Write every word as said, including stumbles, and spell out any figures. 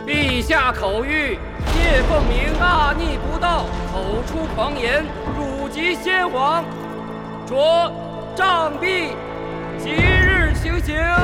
陛下口谕：叶凤鸣大逆不道，口出狂言，辱及先皇，着杖毙，即日行刑。